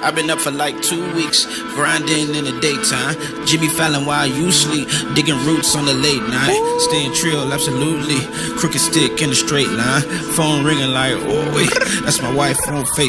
I've been up for like 2 weeks, grinding in the daytime. Jimmy Fallon while you sleep, digging roots on the late night. Staying trill, absolutely. Crooked stick in a straight line. Phone ringing like, oh wait, that's my wife on face.